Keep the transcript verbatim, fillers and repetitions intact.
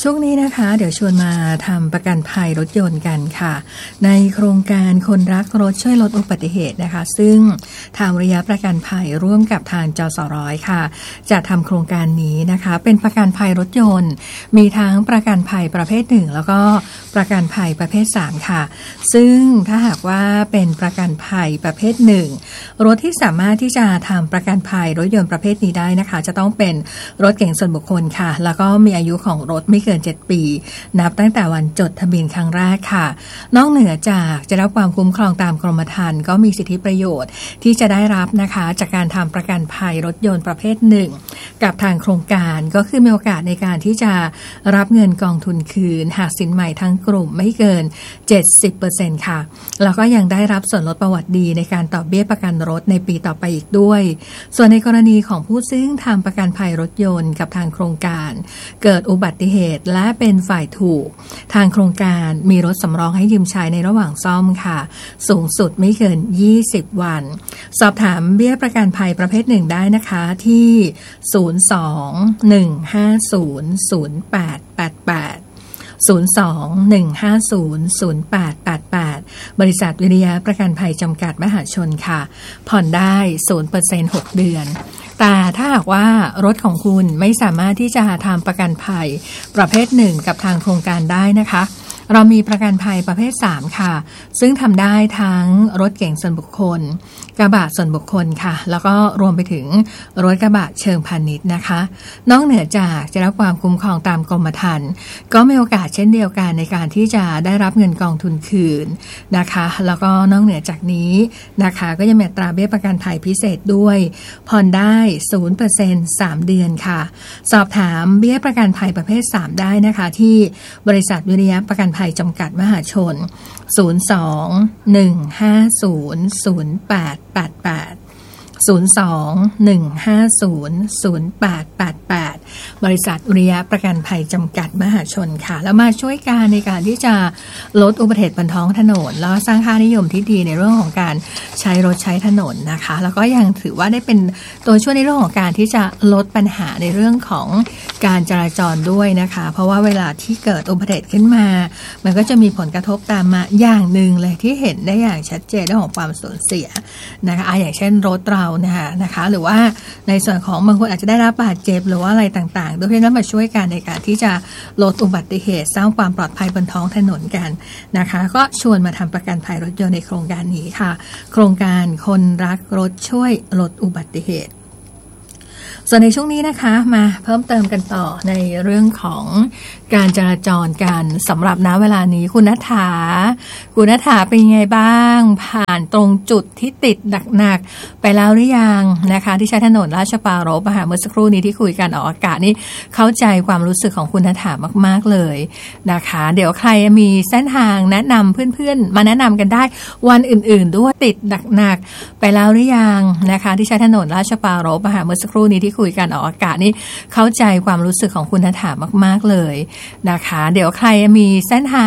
ช่วงนี้นะคะเดี๋ยวชวนมาทำประกันภัยรถยนต์กันค่ะในโครงการคนรักรถช่วยลดอุบัติเหตุนะคะซึ่งทางระยะประกันภัยร่วมกับทางจสร้อยค่ะจะทำโครงการนี้นะคะเป็นประกันภัยรถยนต์มีทั้งประกันภัยประเภทหนึ่งแล้วก็ประกันภัยประเภทสามค่ะซึ่งถ้าหากว่าเป็นประกันภัยประเภทหนึ่งรถที่สามารถที่จะทำประกันภัยรถยนต์ประเภทนี้ได้นะคะจะต้องเป็นรถเก๋งส่วนบุคคลค่ะแล้วก็มีอายุของรถไม่เกินเจ็ดปีนับตั้งแต่วันจดทะเบียนครั้งแรกค่ะนอกเหนือจากจะรับความคุ้มครองตามกรมธรรม์ก็มีสิทธิประโยชน์ที่จะได้รับนะคะจากการทำประกันภัยรถยนต์ประเภทหนึ่งกับทางโครงการก็คือมีโอกาสในการที่จะรับเงินกองทุนคืนหากสินใหม่ทั้งกลุ่มไม่เกิน เจ็ดสิบเปอร์เซ็นต์ ค่ะแล้วก็ยังได้รับส่วนลดประวัติดีในการต่อเบี้ยประกันรถในปีต่อไปอีกด้วยส่วนในกรณีของผู้ซึ่งทำประกันภัยรถยนต์กับทางโครงการเกิดอุบัติเหตุและเป็นฝ่ายถูกทางโครงการมีรถสำรองให้ยืมใช้ในระหว่างซ่อมค่ะสูงสุดไม่เกินยี่สิบวันสอบถามเบี้ยประกันภัยประเภทหนึ่งได้นะคะที่ศูนย์ สอง หนึ่ง ห้า ศูนย์ ศูนย์ แปด แปด แปดศูนย์ สอง หนึ่ง ห้า ศูนย์ ศูนย์ แปด แปด แปดบริษัทวิริยะประกันภัยจำกัดมหาชนค่ะผ่อนได้ ศูนย์เปอร์เซ็นต์ หกเดือนแต่ถ้าหากว่ารถของคุณไม่สามารถที่จะทำประกันภัยประเภทหนึ่งกับทางโครงการได้นะคะเรามีประกันภัยประเภทสามค่ะซึ่งทำได้ทั้งรถเก๋งส่วนบุคคลกระบะส่วนบุคคลค่ะแล้วก็รวมไปถึงรถกระบะเชิงพาณิชย์นะคะนอกเหนือจากจะรับความคุ้มครองตามกรมธรรม์ก็มีโอกาสเช่นเดียวกันในการที่จะได้รับเงินกองทุนคืนนะคะแล้วก็นอกเหนือจากนี้นะคะก็ยังมีอัตราเบี้ยประกันภัยพิเศษด้วยผ่อนได้ ศูนย์เปอร์เซ็นต์ สามเดือนค่ะสอบถามเบี้ยประกันภัยประเภทสามได้นะคะที่บริษัทวิริยะประกันภัยจำกัดมหาชนศูนย์ สอง หนึ่ง ห้า ศูนย์ ศูนย์ แปด แปด แปดศูนย์ สอง หนึ่ง ห้า ศูนย์ ศูนย์ แปด แปด แปดบริษัทวิริยะประกันภัยจำกัดมหาชนค่ะแล้วมาช่วยการในการที่จะลดอุบัติเหตุบนท้องถนนแล้วสร้างค่านิยมที่ดีในเรื่องของการใช้รถใช้ถนนนะคะแล้วก็ยังถือว่าได้เป็นตัวช่วยในเรื่องของการที่จะลดปัญหาในเรื่องของการจราจรด้วยนะคะเพราะว่าเวลาที่เกิดอุบัติเหตุขึ้นมามันก็จะมีผลกระทบตามมาอย่างหนึ่งเลยที่เห็นได้อย่างชัดเจนเรื่องของความสูญเสียนะคะอย่างเช่นรถเรานะคะนะคะหรือว่าในส่วนของบางคนอาจจะได้รับบาดเจ็บหรือว่าอะไรต่างๆโดยที่นั้นมาช่วยกันในการที่จะลดอุบัติเหตุสร้างความปลอดภัยบนท้องถนนกันนะคะก็ชวนมาทำประกันภัยรถยนต์ในโครงการนี้ค่ะโครงการคนรักรถช่วยลดอุบัติเหตุส่วนในช่วงนี้นะคะมาเพิ่มเติมกันต่อในเรื่องของการจราจรกันสำหรับณเวลานี้คุณณฐาคุณณฐาเป็นยังไงบ้างผ่านตรงจุดที่ติดหนักๆไปแล้วหรือยังนะคะที่ใช้ถนนราชปรารภเมื่อสักครู่นี้ที่คุยกันออกอากาศนี่เข้าใจความรู้สึกของคุณณฐามากๆเลยนะคะเดี๋ยวใครมีเส้นทางแนะนำเพื่อนๆมาแนะนำกันได้วันอื่นๆด้วยติดหนักๆไปแล้วหรือยังนะคะที่ใช้ถนนราชปรารภเมื่อสักครู่นี้ที่คุยกันออกอากาศนี่เข้าใจความรู้สึกของคุณณฐามากๆเลยนะคะเดี๋ยวใครมีเส้นทาง